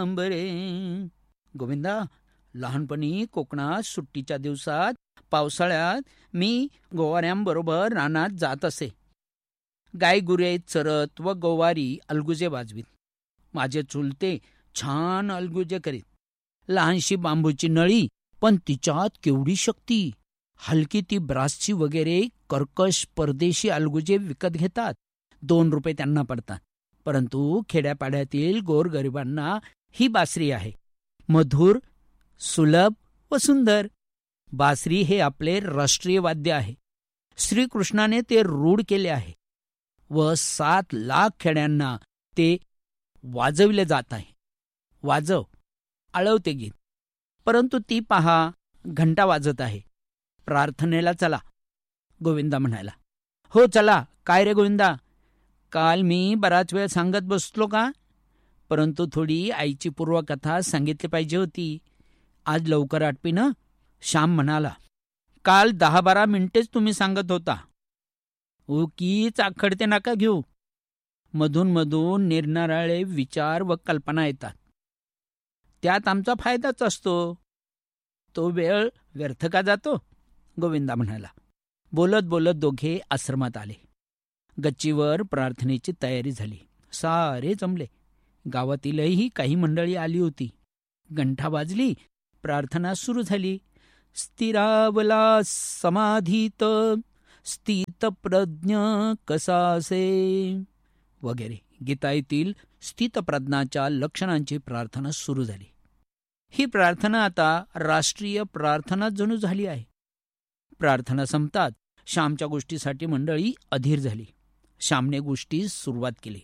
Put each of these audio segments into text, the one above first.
पितांबरे. गोविंदा, लहानपणी कोकणात सुट्टीच्या दिवसात पावसाळ्यात मी गोवाऱ्यांबरोबर रानात जात असे. गाय गुरे चरत व गोवारी अलगुजे वाजवीत. माझे चुलते छान अलगुजे करीत. लहानशी बांबूची नळी, पण तिच्यात केवढी शक्ती. हलकी ती ब्रासची वगैरे कर्कश परदेशी अलगुजे विकत घेतात. 2 रुपये त्यांना पडतात. परंतु खेड्यापाड्यातील गोरगरिबांना ही बासरी आहे. मधुर, सुलभ व सुंदर. बासरी हे आपले राष्ट्रीय वाद्य आहे. श्रीकृष्णाने ते रूढ केले आहे व 7 लाख खेड्यांना ते वाजविले जात आहे. वाजव, आळवते गीत. परंतु ती पहा, घंटा वाजत आहे. प्रार्थनेला चला, गोविंदा म्हणाला. हो चला. काय रे गोविंदा, काल मी बराच वेळ सांगत बसलो का? परंतु थोडी आईची पूर्वकथा सांगितली पाहिजे होती. आज लवकर आटपी ना? श्याम म्हणाला. काल 10-12 मिनिटेच तुम्ही सांगत होता. उगीच आखडते नका घेऊ. मधून मधून निरनिराळे विचार व कल्पना येतात. त्यात आमचा फायदाच असतो. तो वेळ व्यर्थ का जातो? गोविंदा म्हणाला. बोलत बोलत दोघे आश्रमात आले. गच्चीवर प्रार्थनेची तयारी झाली. सारे जमले. गावातीलही काही मंडळी आली होती. घंटा वाजली. प्रार्थना सुरू झाली. स्थिरावला समाधीत स्थित प्रज्ञ कसासे वगैरे गीताईतील स्थितप्रज्ञाच्या लक्षणांची प्रार्थना सुरू झाली. ही प्रार्थना आता राष्ट्रीय प्रार्थना जणू झाली आहे. प्रार्थना संपतात श्यामच्या गोष्टीसाठी मंडळी अधीर झाली. श्यामने गोष्टीस सुरुवात केली.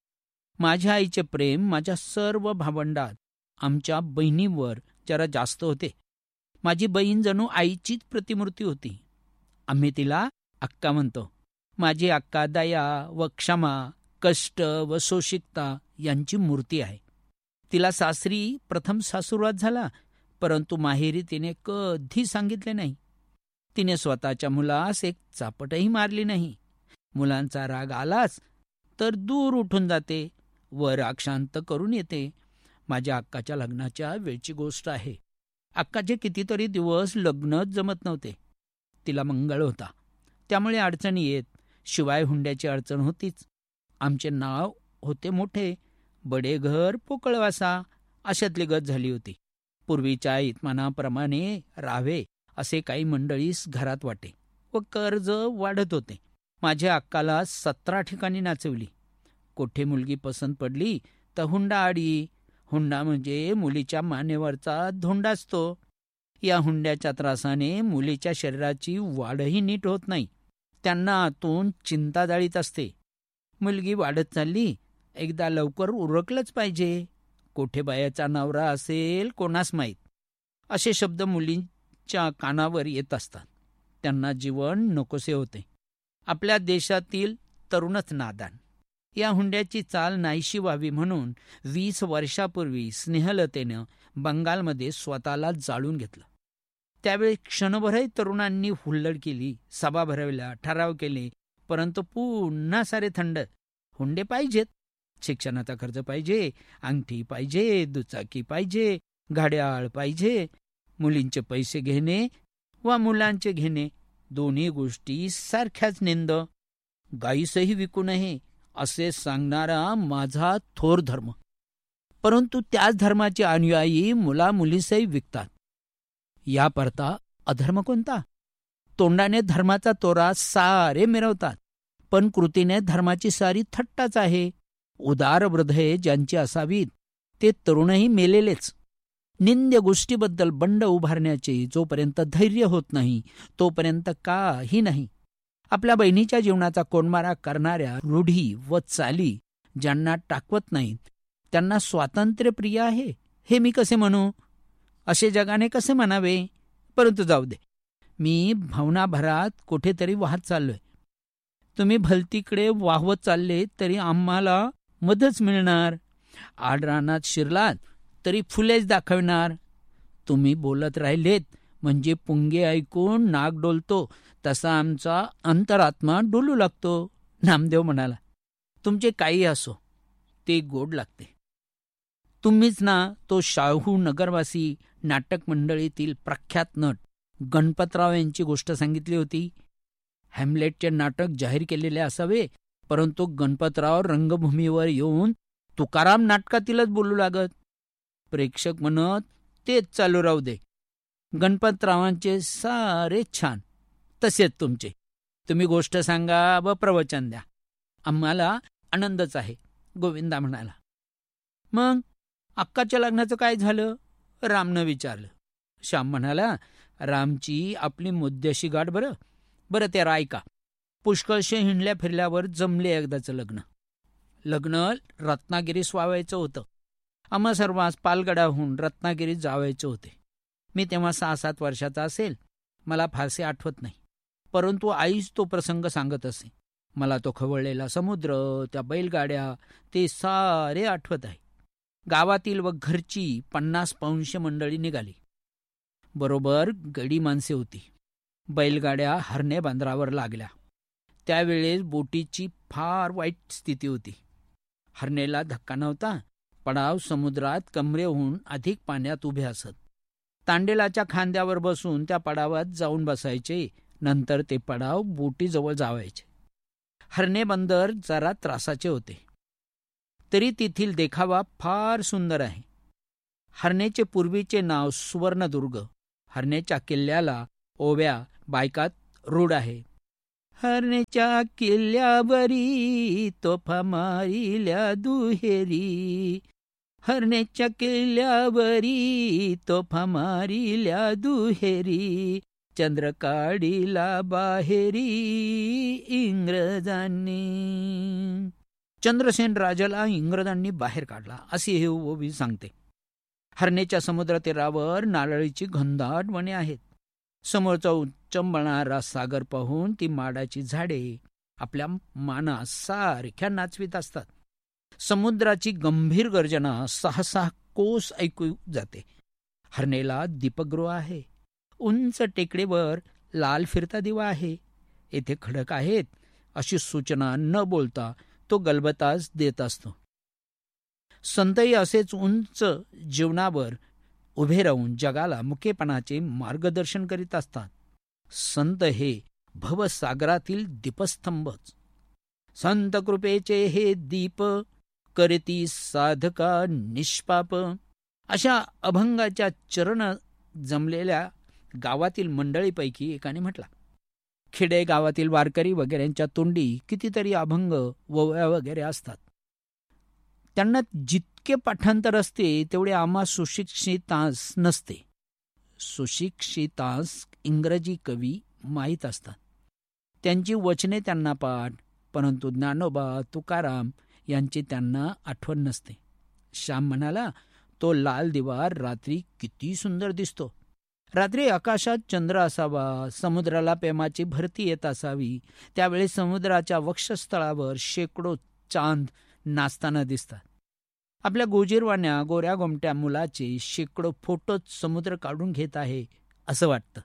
माझ्या आईचे प्रेम माझ्या सर्व भावंडात आमच्या बहिणीवर जरा जास्त होते. माझी बहीण जणू आईचीच प्रतिमूर्ती होती. आम्ही तिला अक्का म्हणतो. माझी अक्का दया व क्षमा, कष्ट व सोशिकता यांची मूर्ती आहे. तिला सासरी प्रथम सासूरवास झाला, परंतु माहेरी तिने कधी सांगितले नाही. तिने स्वतःच्या मुलास एक चापटही मारली नाही. मुलांचा राग आलाच तर दूर उठून जाते व राग शांत करून येते. माझ्या अक्काच्या लग्नाच्या वेळची गोष्ट आहे. अक्काचे कितीतरी दिवस लग्नच जमत नव्हते. तिला मंगळ होता, त्यामुळे अडचणी येत. शिवाय हुंड्याची अडचण होतीच. आमचे नाव होते मोठे. बडे घर पोकळवासा अशातली गत झाली होती. पूर्वीच्या इतमानाप्रमाणे राहावे असे काही मंडळीस घरात वाटे व कर्ज वाढत होते. माझ्या अक्काला 17 ठिकाणी नाचवली. कोठे मुलगी पसंत पडली तर हुंडा आडी. हुंडा म्हणजे मुलीच्या मानेवरचा धोंडा असतो. या हुंड्याच्या त्रासाने मुलीच्या शरीराची वाढही नीट होत नाही. त्यांना आतून चिंता जाळीत असते. मुलगी वाढत चालली, एकदा लवकर उरकलंच पाहिजे. कोठे बायाचा नवरा असेल कोणास माहीत, असे शब्द मुलींच्या कानावर येत असतात. त्यांना जीवन नकोसे होते. आपल्या देशातील तरुणच नादान. या हुंड्याची चाल नाहीशी व्हावी म्हणून 20 वर्षापूर्वी स्नेहलतेनं बंगालमध्ये स्वतःला जाळून घेतलं. त्यावेळी क्षणभरही तरुणांनी हुल्लड केली, सभा भरवल्या, ठराव केले, परंतु पुन्हा सारे थंड. हुंडे पाहिजेत. शिक्षणाचा खर्च पाहिजे, अंगठी पाहिजे, दुचाकी पाहिजे, घड्याळ पाहिजे. मुलींचे पैसे घेणे व मुलांचे घेणे दोन्ही गोष्टी सारख्याच निंद. गाईसही विकू नये असे सांगणारा माझा थोर धर्म. परंतु त्याच धर्माचे अनुयायी मुला मुलीसही विकतात. या परता अधर्म कोणता? तोंडाने धर्माचा तोरा सारे मिरवतात, पण कृतीने धर्माची सारी थट्टाच आहे. उदार हृदये ज्यांची असावीत ते तरुणही मेलेलेच. निंद्य गोष्टीबद्दल बंड उभारण्याचे जोपर्यंत धैर्य होत नाही तोपर्यंत काही नाही. आपल्या बहिणीच्या जीवनाचा कोंडमारा करणाऱ्या रूढी व चाली ज्यांना टाकवत नाहीत त्यांना स्वातंत्र्य प्रिय आहे हे मी कसे म्हणू? असे जगाने कसे म्हणावे? परंतु जाऊ दे. मी भावनाभरात कुठेतरी वाहत चाललोय. तुम्ही भलतीकडे वाहवत चालले तरी आम्हाला मदच मिळणार. आडरानात शिरलात तरी फुलेच दाखवणार. तुम्ही बोलत राहिलेत म्हणजे पुंगे ऐकून नाक डोलतो तसा आमचा अंतरात्मा डोलू लागतो. नामदेव म्हणाला, तुमचे काही असो ते गोड लागते. तुम्हीच ना तो शाहू नगरवासी नाटक मंडळीतील प्रख्यात नट गणपतराव यांची गोष्ट सांगितली होती. हॅम्लेटचे नाटक जाहीर केलेले असावे, परंतु गणपतराव रंगभूमीवर येऊन तुकाराम नाटकातीलच बोलू लागत. प्रेक्षक म्हणत तेच चालू राहू दे. गणपतरावांचे सारे छान, तसेच तुमचे. तुम्ही गोष्ट सांगा व प्रवचन द्या, आम्हाला आनंदच आहे, गोविंदा म्हणाला. मग अक्काच्या लग्नाचं काय झालं? रामनं विचारलं. श्याम म्हणाला, रामची आपली मुद्द्याशी गाठ. बरं ते ऐका. पुष्कळशे हिंडल्या फिरल्यावर जमले एकदाचं लग्न रत्नागिरीस व्हावायचं होतं. आम्हा सर्वांस पालगडाहून रत्नागिरीत जावायचे होते. मी तेव्हा 6-7 वर्षाचा असेल, मला फारसे आठवत नाही, परंतु आईच तो प्रसंग सांगत असे. मला तो खवळलेला समुद्र, त्या बैलगाड्या, ते सारे आठवत आहे. गावातील व घरची 50 पौंश मंडळी निघाली. बरोबर गडी माणसे होती. बैलगाड्या हरणे बांद्रावर लागल्या. त्यावेळेस बोटीची फार वाईट स्थिती होती. हरणेला धक्का नव्हता. पडाव समुद्रात कमरेहून अधिक पाण्यात उभे असत. तांडेलाच्या खांद्यावर बसून त्या पडावात जाऊन बसायचे. नंतर ते पडाव बोटीजवळ जावायचे. हरणे बंदर जरा त्रासाचे होते, तरी तेथील देखावा फार सुंदर आहे. हरणेचे पूर्वीचे नाव सुवर्णदुर्ग. हरणेच्या किल्ल्याला ओव्या बायकात रूढ आहे. हरणेच्या किल्ल्यावरी तोफा मारिल्या दुहेरी, हरणेच्या किल्ल्यावरी तोफा मारिल्या दुहेरी, चंद्र काढीला बाहेरी इंग्रजांनी. चंद्रसेन राजाला इंग्रजांनी बाहेर काढला असे हे ओवी सांगते. हरणेच्या समुद्रतीरावर नारळीची घनदाट वने आहेत. समोरचा उच्चंबणारा सागर पाहून ती माडाची झाडे आपल्या माना सारख्या नाचवीत असतात. समुद्राची गंभीर गर्जना 6-6 कोस ऐकू जाते. हरणेला दीपगृह आहे. उंच टेकडीवर लाल फिरता दिवा आहे. येथे खडक आहेत अशी सूचना न बोलता तो गलबताच देत असतो. संतही असेच उंच जीवनावर उभे राहून जगाला मुकेपणाचे मार्गदर्शन करीत असतात. संत हे भवसागरातील दीपस्तंभच. संत कृपेचे हे दीप करती साधका निष्पाप. अशा अभंगाच्या चरण जमलेल्या गावातील मंडळीपैकी एकाने म्हटला, खेडे गावातील वारकरी वगैरेंच्या तोंडी कितीतरी अभंग वव्या वगैरे असतात. त्यांना जितके पाठांतर असते तेवढे आम्हा सुशिक्षितांस नसते. सुशिक्षितांस इंग्रजी कवी माहीत असतात, त्यांची वचने त्यांना पाठ, परंतु ज्ञानोबा तुकाराम यांची त्यांना आठवण नसते. श्याम म्हणाला, तो लाल दिवा रात्री किती सुंदर दिसतो. रात्री आकाशात चंद्र असावा, समुद्राला प्रेमाची भरती येत असावी. त्यावेळी समुद्राच्या वक्षस्थळावर शेकडो चांद नाचताना दिसतात. आपल्या गोजीरवाण्या गोऱ्या गोमट्या मुलाचे शेकडो फोटोच समुद्र काढून घेत आहे असं वाटतं.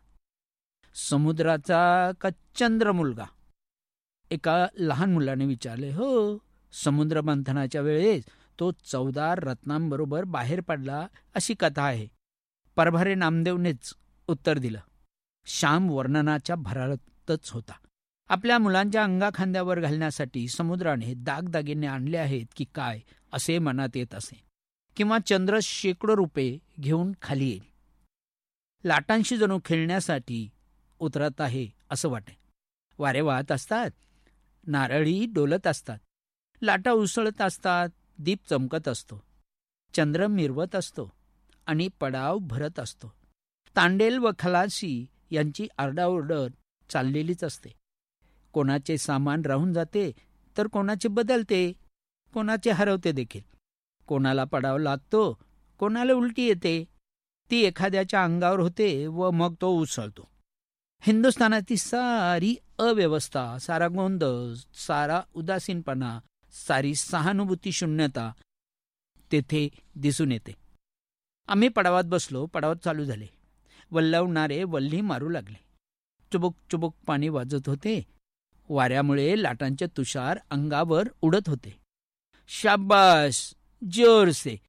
समुद्राचा का चंद्र मुलगा? एका लहान मुलाने विचारले. हो, समुद्र मंथनाच्या वेळेस तो 14 रत्नांबरोबर बाहेर पडला अशी कथा आहे. परभरे नामदेवनेच उत्तर दिलं. श्याम वर्णनाच्या भरातच होता. आपल्या मुलांच्या अंगाखांद्यावर घालण्यासाठी समुद्राने दागदागिने आणले आहेत की काय असे मनात येत असे. किंवा चंद्र शेकडो रुपये घेऊन खाली येईल. लाटांशी जणू खेळण्यासाठी उतरत आहे असं वाटे. वारे वाहत असतात, नारळी डोलत असतात, लाटा उसळत असतात, दीप चमकत असतो, चंद्र मिरवत असतो आणि पडाव भरत असतो. तांडेल व खलासी यांची आरडाओरड चाललेलीच असते. कोणाचे सामान राहून जाते तर कोणाचे बदलते, कोणाचे हरवते देखील. कोणाला पडाव लागतो, कोणाला उलटी येते. ती एखाद्याच्या अंगावर होते व मग तो उसळतो. हिंदुस्थानाची सारी अव्यवस्था, सारा गोंधळ, सारा उदासीनपणा, सारी सहानुभूती शून्यता तेथे दिसून येते. आम्ही पडावात बसलो. पडावात चालू झाले. वल्लवणारे वल्ही मारू लागले. चुबुक चुबुक पाणी वाजत होते. वाऱ्यामुळे लाटांचे तुषार अंगावर उडत होते. शाबास, जोर से,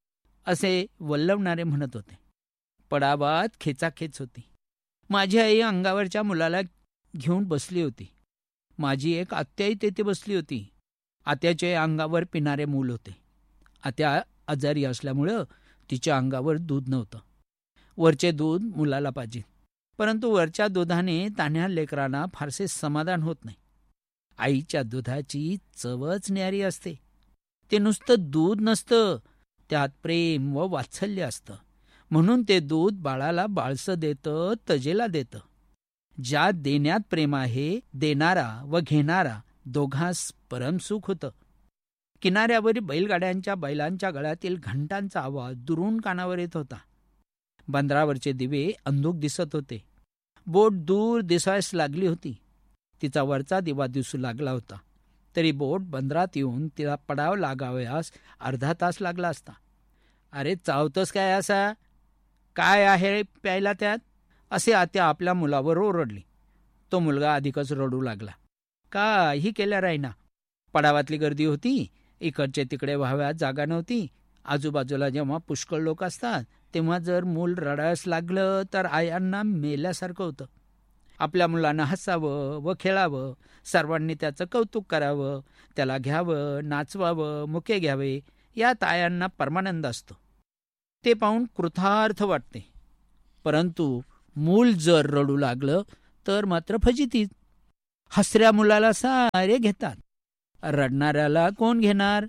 असे वल्लवणारे म्हणत होते. पडावात खेचाखेच होती. माझी आई अंगावरच्या मुलाला घेऊन बसली होती. माझी एक आत्याही तेथे बसली होती. आत्याचे अंगावर पिणारे मूल होते. आत्या आजारी असल्यामुळं तिच्या अंगावर दूध नव्हतं. वरचे दूध मुलाला पाहिजे, परंतु वरच्या दुधाने तान्ह्या लेकरांना फारसे समाधान होत नाही. आईच्या दुधाची चवच न्यारी असते. ते नुसतं दूध नसतं, त्यात प्रेम व वात्सल्य असतं. म्हणून ते दूध बाळाला बाळसं देतं, तजेला देतं. ज्या देण्यात प्रेम आहे, देणारा व घेणारा दोघांस परमसुख होतं. किनाऱ्यावर बैलगाड्यांच्या बैलांच्या गळ्यातील घंटांचा आवाज दुरून कानावर येत होता. बंदरावरचे दिवे अंधुक दिसत होते. बोट दूर दिसायस लागली होती. तिचा वरचा दिवा दिसू लागला होता. तरी बोट बंदरात येऊन तिला पडाव लागावयास अर्धा तास लागला असता. अरे चावतोस काय असा? काय आहे प्यायला त्यात? असे आत्या आपल्या मुलावर ओरडली. तो मुलगा अधिकच रडू लागला. काही केल्या राहीना. पडावातली गर्दी होती. इकडचे तिकडे व्हाव्यात जागा नव्हती. आजूबाजूला जेव्हा पुष्कळ लोक असतात तेव्हा जर मूल रडायस लागलं तर आयांना मेल्यासारखं होतं. आपल्या मुलांना हसावं व खेळावं, सर्वांनी त्याचं कौतुक करावं, त्याला घ्यावं, नाचवावं, मुके घ्यावे, यात आयांना परमानंद असतो. ते पाहून कृतार्थ वाटते. परंतु मूल जर रडू लागलं तर मात्र फजितीच. हसऱ्या मुलाला सारे घेतात, रडणाऱ्याला कोण घेणार?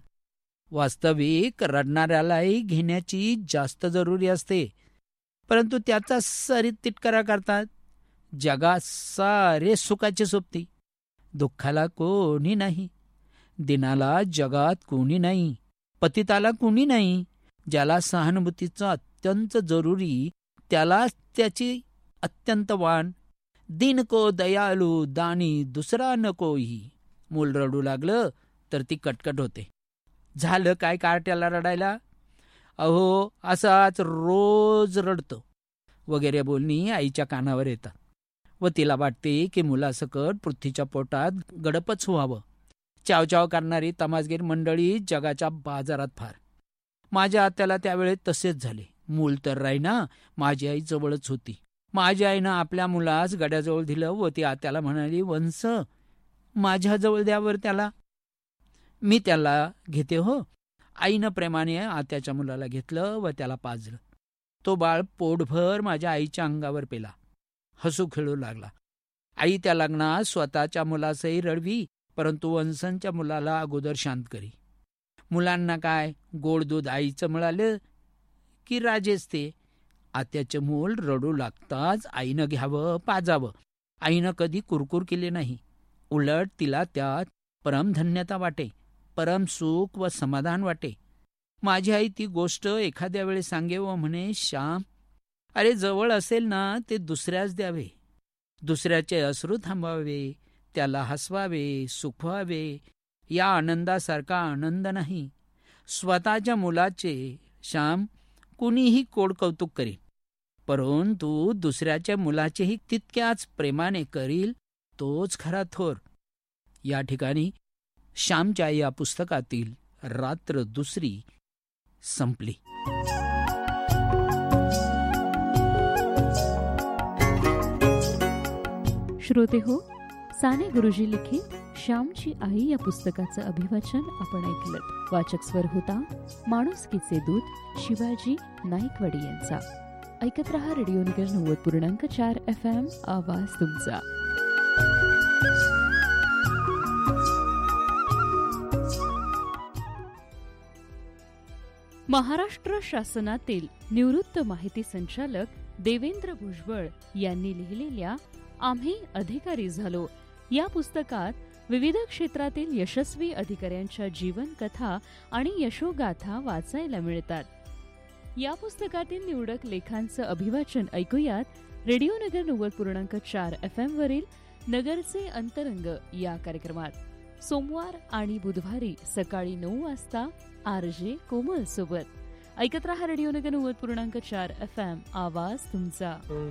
वास्तविक रडणाऱ्यालाही घेण्याची जास्त जरुरी असते, परंतु त्याचा सरीत तिटकारा करतात. जगात सारे सुखाचे सोबती, दुःखाला कोणी नाही. दिनाला जगात कोणी नाही, पतिताला कोणी नाही. ज्याला सहानुभूतीचं अत्यंत जरुरी त्यालाच त्याची अत्यंत वाण. दिन को दयालू दानी दुसरा नकोही. मूल रडू लागलं तर ती कटकट होते. झालं काय कार्ट्याला रडायला? अहो असाच रोज रडतो वगैरे बोलणी आईच्या कानावर येतात व तिला वाटते की मुलासकट पृथ्वीच्या पोटात गडपच व्हावं. चावचाव करणारी तमासगीर मंडळी जगाच्या बाजारात फार. माझ्या आत्याला त्यावेळेस तसेच झाले. मूल तर राहीना, माझी आई जवळच होती. माझ्या आईनं आपल्या मुलास गड्याजवळ दिलं व ती आत्याला म्हणाली, वंस माझ्याजवळ द्यावर त्याला, मी त्याला घेते हो. आईनं प्रेमाने आत्याच्या मुलाला घेतलं व त्याला पाजलं. तो बाळ पोटभर माझ्या आईच्या अंगावर पेला, हसू खेळू लागला. आई त्या लग्नात स्वतःच्या मुलासही रडवी, परंतु वंसांच्या मुलाला अगोदर शांत करी. मुलांना काय गोड दूध आईचं मिळालं की राजेच ते. आत्याचे मूल रडू लागताच आईनं घ्यावं, पाजावं. आईनं कधी कुरकुर केली नाही. उलट तिला त्यात परमधन्यता वाटे, परम सुख व समाधान वाटे. माझी आई ती गोष्ट एखाद्या वेळी सांगे व म्हणे, श्याम अरे जवळ असेल ना ते दुसऱ्यास द्यावे, दुसऱ्याचे अश्रू थांबवावे, त्याला हसवावे, सुखवावे. या आनंदासारखा आनंद नाही. स्वतःच्या मुलाचे श्याम कुणीही कोड कौतुक करील, परंतु दुसऱ्याच्या मुलाचेही तितक्याच प्रेमाने करील तोच खरा थोर. या ठिकाणी श्यामच्या या पुस्तकातील रात्र दुसरी संपली. श्रोते हो, साने गुरुजी लिखित श्यामची आई या पुस्तकाचं अभिवाचन आपण ऐकलं. वाचक स्वर होता माणुसकीचे दूत शिवाजी नाईकवाडी यांचा. ऐकत रहा रेडिओ नगर 90.4 FM, आवाज तुमचा. महाराष्ट्र शासनातील निवृत्त माहिती संचालक देवेंद्र भुजबळ यांनी लिहिलेल्या आम्ही अधिकारी झालो या पुस्तकात विविध क्षेत्रातील यशस्वी अधिकाऱ्यांच्या जीवनकथा आणि यशोगाथा वाचायला मिळतात. या पुस्तकातील निवडक लेखांचं अभिवाचन ऐकूयात रेडिओ नगर 90.4 FM वरील नगरचे अंतरंग या कार्यक्रमात. सोमवार आणि बुधवारी सकाळी 9 वाजता RJ कोमल सोबत. ऐकत रहा रेडिओ नगर 90.4 FM, आवाज तुमचा.